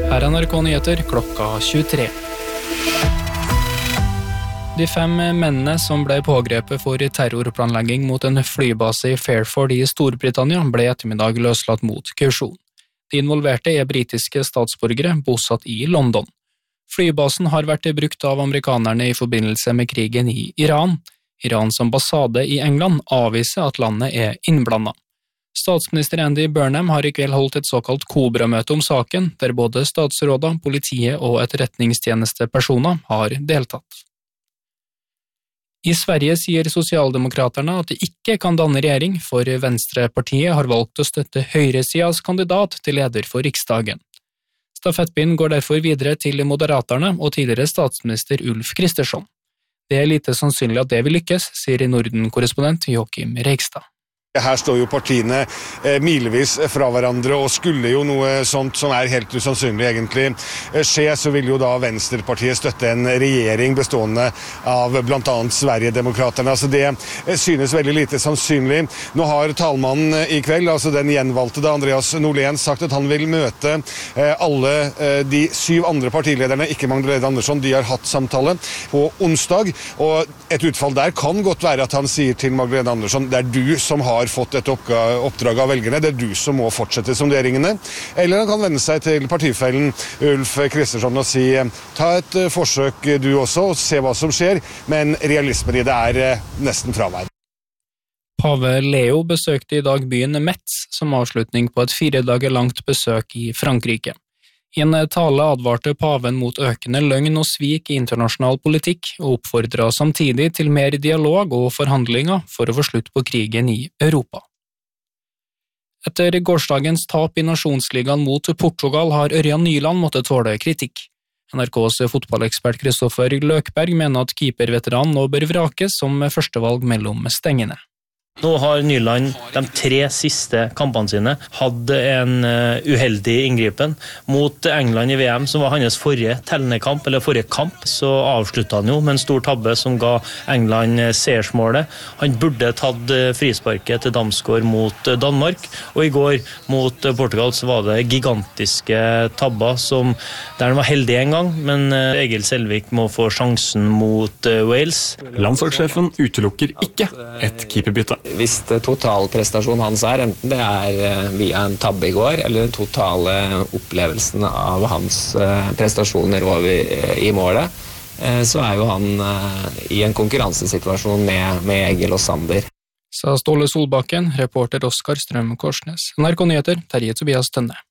Her er NRK Nyheter klokka 23. De 5 mennene som ble pågrepet for terrorplanlegging mot en flybase i Fairford i Storbritannia ble i ettermiddag løslatt mot kausjon. De involverte er britiske statsborgere bosatt i London. Flybasen har vært brukt av amerikanerne i forbindelse med krigen i Iran. Irans ambassade i England avviser at landet er innblandet. Statsminister Andy Burnham har i kveld holdt et såkalt Cobra-møte om saken, der både statsråder, politiet og etterretningstjenestepersoner har deltatt. I Sverige sier Sosialdemokraterna at de ikke kan danne regjering, for Venstrepartiet har valgt å støtte høyresidas kandidat til leder for Riksdagen. Stafettpinnen går derfor videre til Moderaterna og tidligere statsminister Ulf Kristersson. Det er lite sannsynlig at det vil lykkes, sier Norden-korrespondent Joachim Reigstad. Her står jo partiene milevis fra hverandre, og skulle jo noe sånt som er helt usannsynlig egentlig skje, så vil jo da Venstrepartiet støtte en regjering bestående av blant annet Sverigedemokraterna. Så det synes veldig lite sannsynlig. Nå har talmannen i kveld, altså den gjenvalgte Andreas Norlén, sagt at han vil møte alle de 7 andre partilederne, ikke Magdalena Andersson, de har hatt samtale på onsdag, og et utfall der kan godt være at han sier til Magdalena Andersson, det er du som har fått et oppdrag av velgerne, det er du som må fortsette sonderingene. Eller han kan vende seg til partifellen Ulf Kristersson og si, ta et forsøk du også, og se hva som skjer, men realismen i det er nesten fravær. Pave Leo besøkte i dag byen Metz som avslutning på et 4 dager langt besøk i Frankrike. I en tale advarte paven mot økende løgn og svik i internasjonal politikk, og oppfordret samtidig til mer dialog og forhandlinger for å få slutt på krigen i Europa. Etter gårsdagens tap i Nasjonsligaen mot Portugal har Ørjan Nyland måttet tåle kritikk. NRKs fotballekspert Kristoffer Løkberg mener at keeperveteranen nå bør vrakes som førstevalg mellom stengene. Nå har Nyland de 3 siste kampene sine hatt en uheldig inngripen. Mot England i VM, som var hans forrige tellende kamp, eller forrige kamp, så avsluttet han jo med en stor tabbe som ga England seiersmålet. Han burde tatt frisparket til Damsgaard mot Danmark, og i går mot Portugal så var det gigantiske tabber der han var heldig en gang, men Egil Selvik må få sjansen mot Wales. Landslagssjefen utelukker ikke et keeperbytte. Hvis totalprestasjonen hans enten det via en tabbe i går, eller den totale opplevelsen av hans prestasjoner i målet, så jo han i en konkurransesituasjon med Egil og Sander. Sa Ståle Solbakken, reporter Oskar Strøm Korsnes. NRK Nyheter, Terje Tobias Tønne.